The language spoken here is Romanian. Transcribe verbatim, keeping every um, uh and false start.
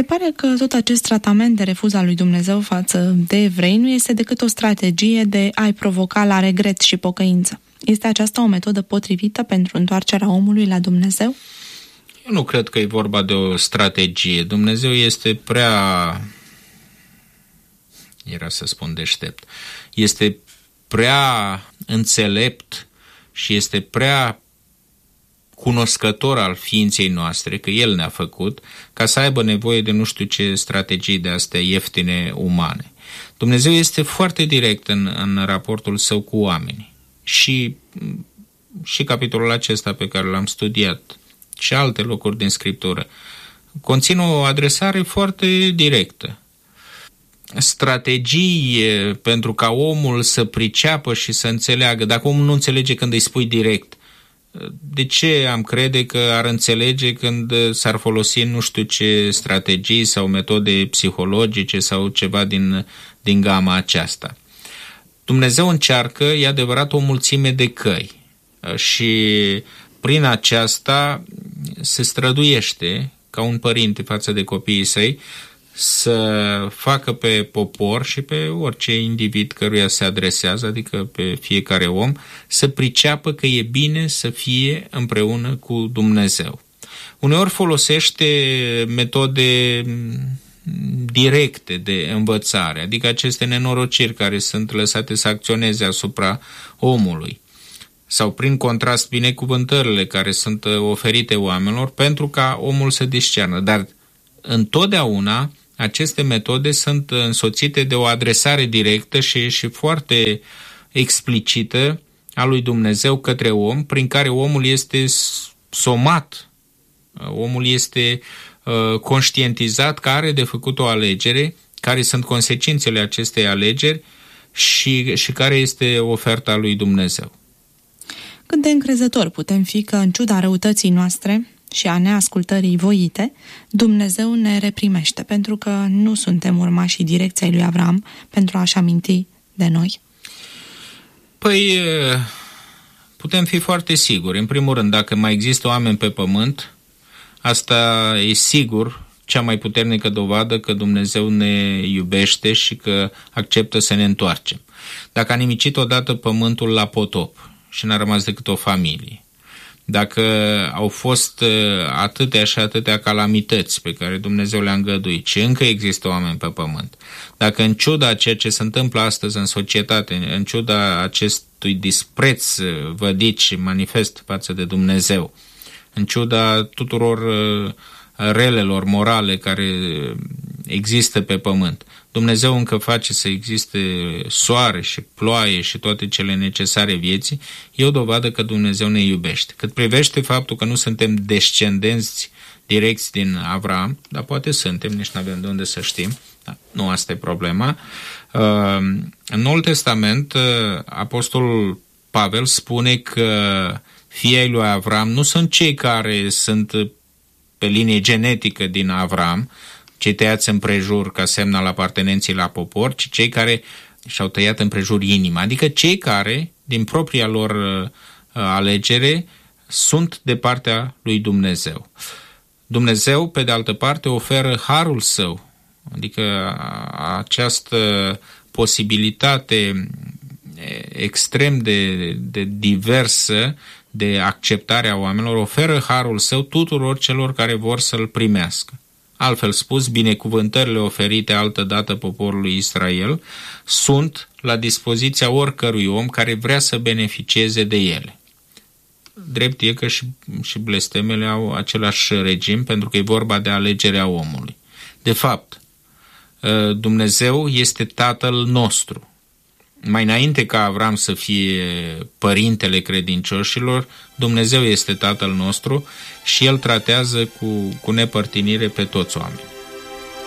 Se pare că tot acest tratament de refuz al lui Dumnezeu față de evrei nu este decât o strategie de a-i provoca la regret și pocăință. Este aceasta o metodă potrivită pentru întoarcerea omului la Dumnezeu? Eu nu cred că e vorba de o strategie. Dumnezeu este prea, era să spun deștept, este prea înțelept și este prea cunoscător al ființei noastre, că El ne-a făcut, ca să aibă nevoie de nu știu ce strategii de astea ieftine umane. Dumnezeu este foarte direct în, în raportul său cu oamenii. Și, și capitolul acesta pe care l-am studiat și alte locuri din Scriptură conțin o adresare foarte directă. Strategii pentru ca omul să priceapă și să înțeleagă. Dacă omul nu înțelege când îi spui direct, de ce am crede că ar înțelege când s-ar folosi nu știu ce strategii sau metode psihologice sau ceva din, din gama aceasta? Dumnezeu încearcă, e adevărat, o mulțime de căi și prin aceasta se străduiește ca un părinte față de copiii săi să facă pe popor și pe orice individ căruia se adresează, adică pe fiecare om, să priceapă că e bine să fie împreună cu Dumnezeu. Uneori folosește metode directe de învățare, adică aceste nenorociri care sunt lăsate să acționeze asupra omului, sau prin contrast binecuvântările care sunt oferite oamenilor pentru ca omul să discernă. Dar întotdeauna aceste metode sunt însoțite de o adresare directă și, și foarte explicită a lui Dumnezeu către om, prin care omul este somat, omul este uh, conștientizat că are de făcut o alegere, care sunt consecințele acestei alegeri și, și care este oferta lui Dumnezeu. Cât de încrezători putem fi că, în ciuda răutății noastre și a neascultării voite, Dumnezeu ne reprimește, pentru că nu suntem urmașii direcției lui Avram pentru a-și aminti de noi? Păi, putem fi foarte siguri. În primul rând, dacă mai există oameni pe pământ, asta e sigur cea mai puternică dovadă că Dumnezeu ne iubește și că acceptă să ne întoarcem. Dacă a nimicit odată pământul la potop și n-a rămas decât o familie, dacă au fost atâtea și atâtea calamități pe care Dumnezeu le-a îngăduit și încă există oameni pe pământ, dacă în ciuda a ceea ce se întâmplă astăzi în societate, în ciuda acestui dispreț vădit și manifest față de Dumnezeu, în ciuda tuturor relelor morale care există pe pământ, Dumnezeu încă face să existe soare și ploaie și toate cele necesare vieții, e o dovadă că Dumnezeu ne iubește. Cât privește faptul că nu suntem descendenți direcți din Avram, dar poate suntem, nici nu avem de unde să știm, dar nu asta e problema. În Noul Testament, Apostolul Pavel spune că fiii lui Avram nu sunt cei care sunt pe linie genetică din Avram, cei tăiați împrejur ca semn al apartenenței la popor, ci cei care și-au tăiat împrejur inima, adică cei care, din propria lor uh, alegere, sunt de partea lui Dumnezeu. Dumnezeu, pe de altă parte, oferă harul său, adică această posibilitate extrem de, de diversă de acceptare a oamenilor, oferă harul său tuturor celor care vor să-l primească. Altfel spus, binecuvântările oferite altădată poporului Israel sunt la dispoziția oricărui om care vrea să beneficieze de ele. Drept e că și, și blestemele au același regim, pentru că e vorba de alegerea omului. De fapt, Dumnezeu este Tatăl nostru. Mai înainte ca Avram să fie părintele credincioșilor, Dumnezeu este Tatăl nostru și El tratează cu, cu nepărtinire pe toți oamenii.